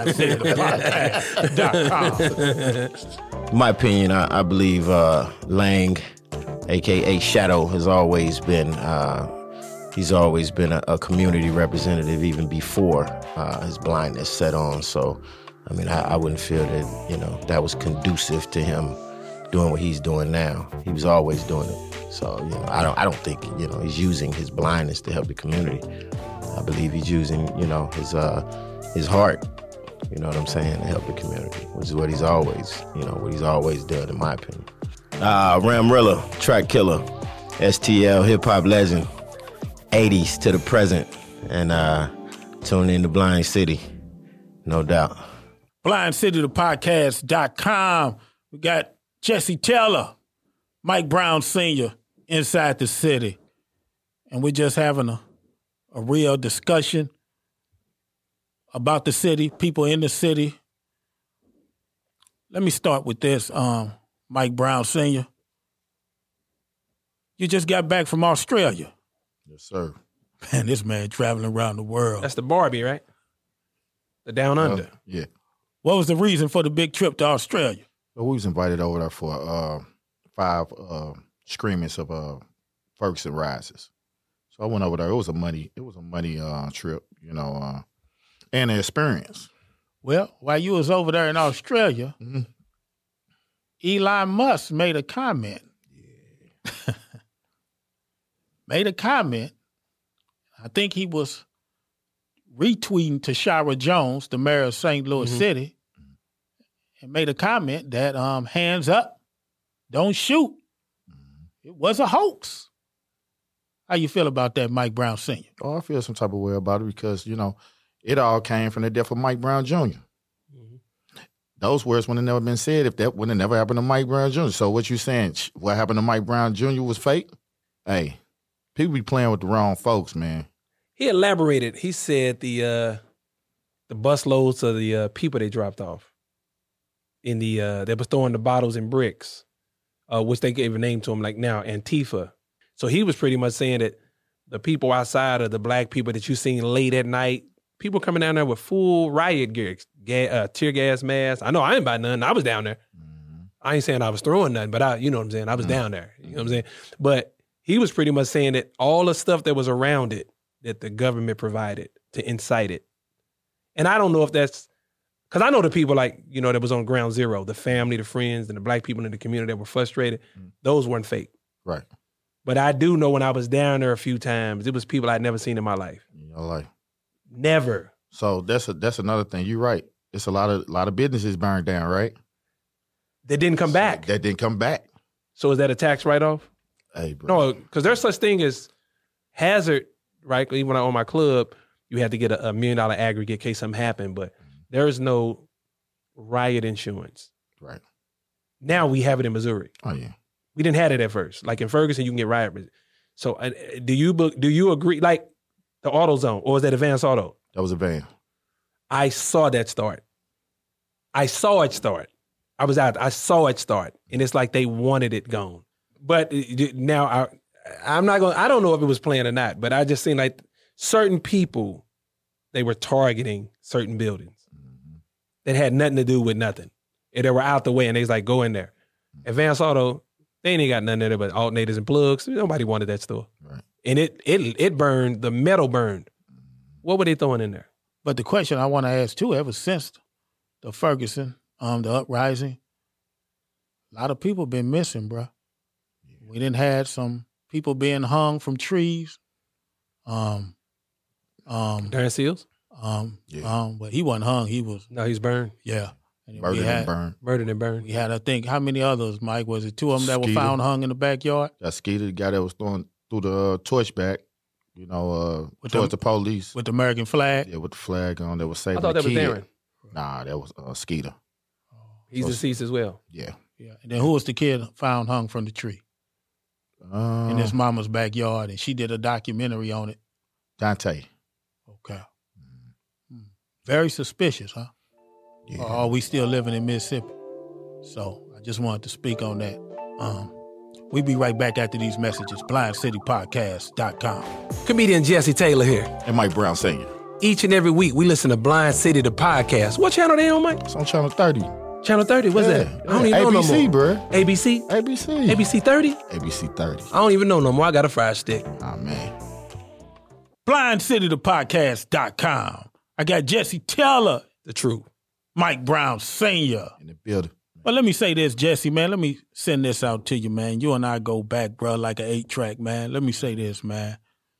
BlindCityThePodcast.com. In my opinion, I believe Lang, a.k.a. Shadow, has always been he's always been a community representative even before his blindness set on. So, I mean, I wouldn't feel that, that was conducive to him doing what he's doing now. He was always doing it. So, I don't think, he's using his blindness to help the community. I believe he's using, his heart, you know what I'm saying, to help the community, which is what he's always, done, in my opinion. Ramrilla, track killer, STL, hip-hop legend, 80s to the present, and tune in to Blind City, no doubt. BlindCityThePodcast.com. We got Jesse Taylor, Mike Brown Sr. inside the city. And we're just having a real discussion about the city, people in the city. Let me start with this, Mike Brown Sr. You just got back from Australia. Yes, sir. Man, this man traveling around the world. That's the Barbie, right? The Down Under. Yeah. What was the reason for the big trip to Australia? So we was invited over there for 5 screamings of Ferguson Rises. So I went over there. It was a money trip, you know, and an experience. Well, while you was over there in Australia, Elon Musk made a comment. Yeah. Made a comment. I think he was retweeting Tashara Jones, the mayor of St. Louis City, and made a comment that hands up, don't shoot. It was a hoax. How you feel about that, Mike Brown Sr.? Oh, I feel some type of way about it because, you know, it all came from the death of Mike Brown Jr. Those words would have never been said if that would have never happened to Mike Brown Jr. So what you saying, what happened to Mike Brown Jr. was fake? Hey, people be playing with the wrong folks, man. He elaborated. He said the bus loads of the people they dropped off in the they was throwing the bottles and bricks, which they gave a name to them like now, Antifa. So he was pretty much saying that the people outside of the black people that you seen late at night, people coming down there with full riot gear, tear gas masks. I know I ain't buy nothing. I was down there. I ain't saying I was throwing nothing, but you know what I'm saying? I was down there. You know what I'm saying? But he was pretty much saying that all the stuff that was around it, that the government provided to incite it. And I don't know if that's, because I know the people like, you know, that was on ground zero, the family, the friends, and the black people in the community that were frustrated, those weren't fake. Right. But I do know when I was down there a few times, it was people I'd never seen in my life. In your life. Never. So that's another thing. You're right. It's a lot of businesses burned down, right? That didn't come back. That didn't come back. So is that a tax write-off? Hey, bro. No, because there's such thing as hazard, right? Even when I own my club, you had to get a $1 million aggregate in case something happened, but there is no riot insurance. Right. Now we have it in Missouri. Oh, yeah. We didn't have it at first. Like in Ferguson, you can get riot. So do you agree, like the AutoZone, or was that Advance Auto? That was a van. I saw that start. I saw it start. I was out. I saw it start. And it's like they wanted it gone. But now I'm not going to, I don't know if it was planned or not, but I just seen like certain people, they were targeting certain buildings that had nothing to do with nothing. And they were out the way and they was like, go in there. Advance Auto, they ain't got nothing in there but alternators and plugs. Nobody wanted that store. Right. And it burned, the metal burned. What were they throwing in there? But the question I want to ask too, ever since the Ferguson, the uprising, a lot of people been missing, bro. Yeah. We didn't had some people being hung from trees. Darren Seals? But he wasn't hung. He was. No, he's burned. Yeah. Murdered and burned. Murdered and burned. We had, I think, how many others, Mike? Was it 2 of them that were found hung in the backyard? That Skeeter, the guy that was throwing through the torch back, you know, towards the police. With the American flag? Yeah, with the flag on. That was saving I thought that was Darren. Nah, that was Skeeter. He's deceased as well. Yeah. Yeah. And then who was the kid found hung from the tree? In his mama's backyard, and she did a documentary on it. Dante. Okay. Very suspicious, huh? Yeah. Or are we still living in Mississippi? So I just wanted to speak on that. We'll be right back after these messages. BlindCityPodcast.com. Comedian Jesse Taylor here. And Mike Brown Sr. Each and every week, we listen to Blind City, the podcast. What channel they on, Mike? It's on Channel 30. Channel 30? What's that? I don't even know no more. ABC, bro. ABC? ABC. ABC 30? ABC 30. I don't even know no more. I got a fire stick. Oh, man. BlindCityThePodcast.com. I got Jesse Taylor. The truth. Mike Brown Sr. In the building. Well, let me say this, Jesse, man. Let me send this out to you, man. You and I go back, bro, like an 8-track, man. Let me say this, man.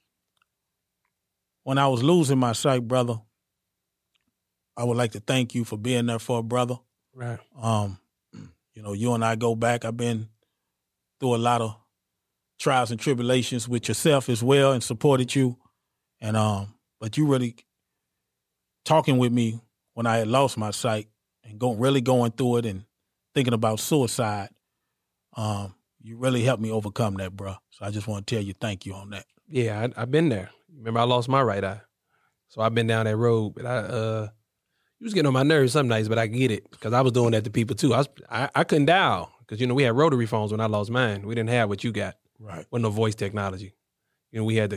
When I was losing my sight, brother, I would like to thank you for being there for a brother. Right. You know, you and I go back. I've been through a lot of trials and tribulations with yourself as well and supported you. And but you really talking with me when I had lost my sight and really going through it and thinking about suicide. You really helped me overcome that, bro. So I just want to tell you thank you on that. Yeah, I've been there. Remember, I lost my right eye. So I've been down that road. But you was getting on my nerves some nights, but I get it because I was doing that to people too. I couldn't dial because, you know, we had rotary phones when I lost mine. We didn't have what you got. Right. Wasn't no voice technology. You know, we had the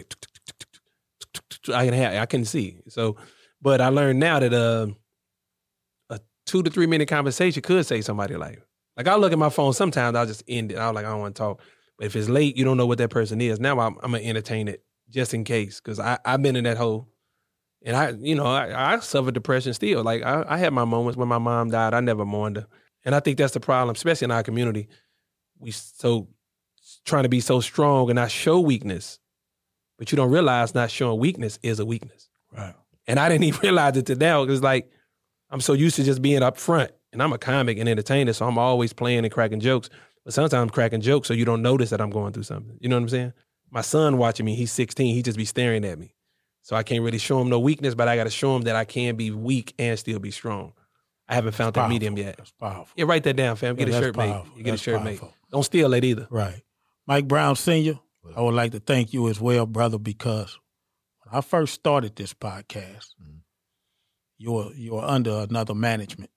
I couldn't see. So, but I learned now that a 2 to 3 minute conversation could save somebody's life. Like, I look at my phone sometimes, I'll just end it. I was like, I don't want to talk. But if it's late, you don't know what that person is. Now I'm going to entertain it just in case, because I've been in that hole. And I suffer depression still. Like, I had my moments when my mom died. I never mourned her. And I think that's the problem, especially in our community. We so trying to be so strong and not show weakness. But you don't realize not showing weakness is a weakness. Right. And I didn't even realize it till now, because like, I'm so used to just being up front. And I'm a comic and entertainer, so I'm always playing and cracking jokes. But sometimes I'm cracking jokes so you don't notice that I'm going through something. You know what I'm saying? My son watching me, he's 16, he just be staring at me. So I can't really show him no weakness, but I got to show him that I can be weak and still be strong. I haven't found that medium yet. That's powerful. Yeah, write that down, fam. Get a shirt made. You get a shirt made. Don't steal it either. Right. Mike Brown Sr., I would like to thank you as well, brother, because when I first started this podcast, you were under another management.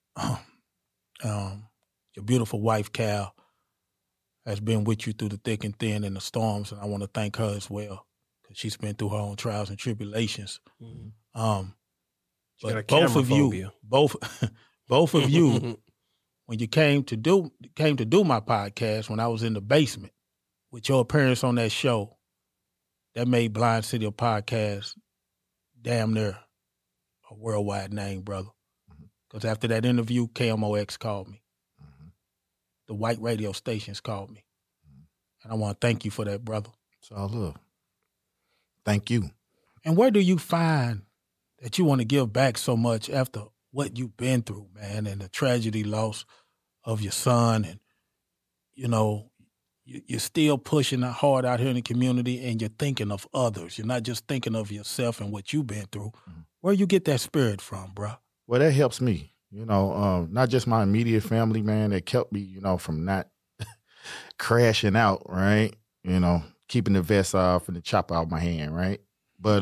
Your beautiful wife, Cal, has been with you through the thick and thin and the storms, and I want to thank her as well, because she's been through her own trials and tribulations. But both of you, both of you, when you came to do my podcast, when I was in the basement, with your appearance on that show, that made Blind City a podcast damn near a worldwide name, brother. Because after that interview, KMOX called me. The white radio stations called me. And I want to thank you for that, brother. It's all love. Thank you. And where do you find that you want to give back so much after what you've been through, man, and the tragedy loss of your son, and, you know, you're still pushing hard out here in the community, and you're thinking of others. You're not just thinking of yourself and what you've been through. Where you get that spirit from, bro? Well, that helps me, you know, not just my immediate family, man. It kept me, you know, from not crashing out, right? You know, keeping the vest off and the chopper out my hand, right? But,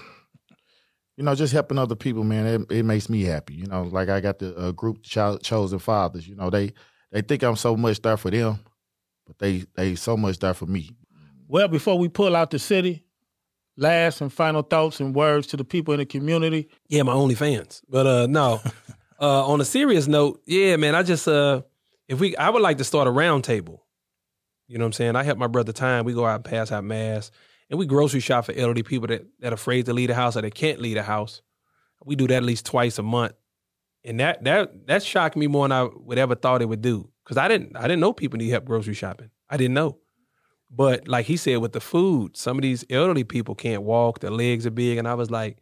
you know, just helping other people, man, it makes me happy. You know, like I got the group Chosen Fathers. You know, they think I'm so much there for them, but they so much there for me. Well, before we pull out the city, last and final thoughts and words to the people in the community. Yeah, my OnlyFans. But no, on a serious note, yeah, man, I just I would like to start a round table. You know what I'm saying? I help my brother Time. We go out and pass out mass, and we grocery shop for elderly people that are afraid to leave the house or they can't leave the house. We do that at least twice a month, and that shocked me more than I would ever thought it would do, because I didn't know people need help grocery shopping. I didn't know. But like he said, with the food, some of these elderly people can't walk, their legs are big. And I was like,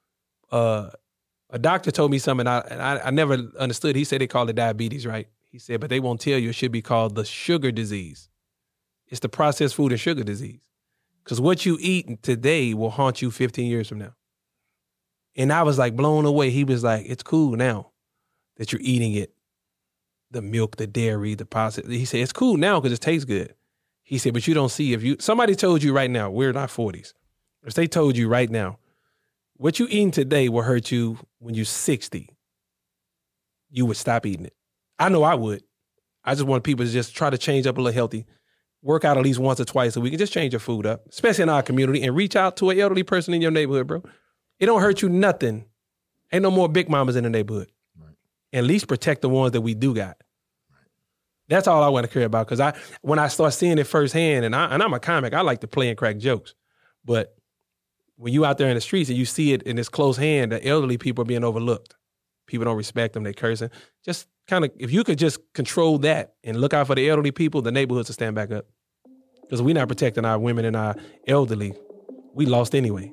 a doctor told me something, and I never understood. He said they call it diabetes, right? He said, but they won't tell you it should be called the sugar disease. It's the processed food and sugar disease. Because what you eat today will haunt you 15 years from now. And I was like blown away. He was like, it's cool now that you're eating it. The milk, the dairy, the processed. He said, it's cool now because it tastes good. He said, but you don't see, somebody told you right now, we're in our 40s. If they told you right now, what you eating today will hurt you when you're 60, you would stop eating it. I know I would. I just want people to just try to change up a little healthy, work out at least once or twice a week, and just change your food up, especially in our community, and reach out to an elderly person in your neighborhood, bro. It don't hurt you nothing. Ain't no more big mamas in the neighborhood. Right. At least protect the ones that we do got. That's all I want to care about, because when I start seeing it firsthand, and I'm a comic, I like to play and crack jokes. But when you out there in the streets and you see it in this close hand, the elderly people are being overlooked. People don't respect them, they cursing. Just kind of, if you could just control that and look out for the elderly people, the neighborhoods will stand back up. Because we're not protecting our women and our elderly. We lost anyway.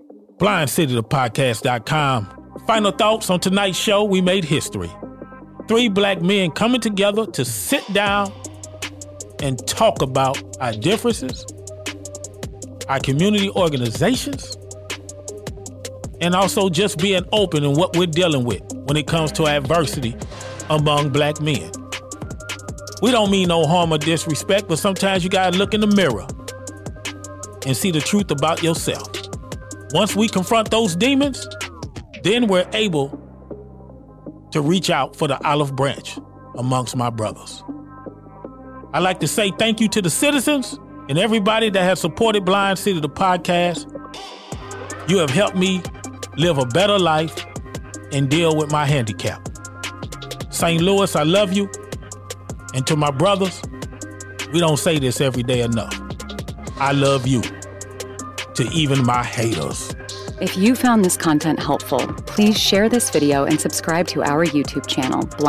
BlindCityThePodcast.com. Final thoughts on tonight's show. We made history. 3 black men coming together to sit down and talk about our differences, our community organizations, and also just being open in what we're dealing with when it comes to adversity among black men. We don't mean no harm or disrespect, but sometimes you gotta look in the mirror and see the truth about yourself. Once we confront those demons, then we're able to reach out for the olive branch amongst my brothers. I'd like to say thank you to the citizens and everybody that has supported Blind City, the podcast. You have helped me live a better life and deal with my handicap. St. Louis, I love you. And to my brothers, we don't say this every day enough. I love you. To even my haters. If you found this content helpful, please share this video and subscribe to our YouTube channel,